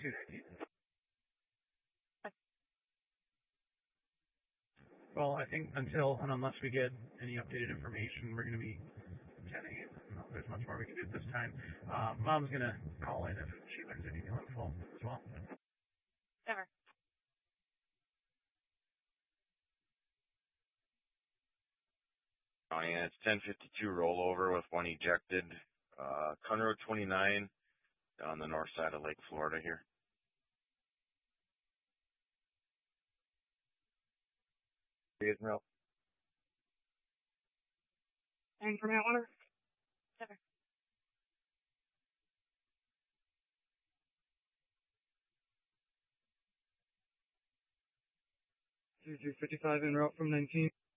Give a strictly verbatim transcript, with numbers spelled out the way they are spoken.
two nineteen. Well, I think until and unless we get any updated information, we're going to be ten eight. No, there's much more we can do this time. Uh, Mom's going to call in if she learns any new info as well. Never. Oh, yeah, it's ten fifty-two rollover with one ejected. Uh, Conroe twenty-nine on the north side of Lake Florida here. Israel. And from Atwater? Never. two two fifty-five en route from nineteen.